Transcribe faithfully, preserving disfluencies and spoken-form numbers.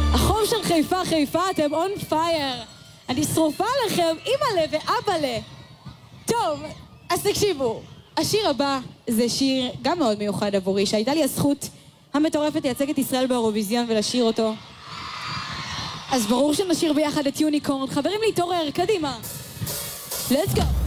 החום של חיפה, חיפה, אתם און פייר. אני שרופה לכם, אימא'לה ואבא'לה. טוב, אז תקשיבו. השיר הבא זה שיר גם מאוד מיוחד עבורי, שהייתה לי הזכות המטורפת לייצג את ישראל באירוויזיון ולשיר אותו. אז ברור שנשיר ביחד את יוניקורן. חברים להתעורר, קדימה. Let's go.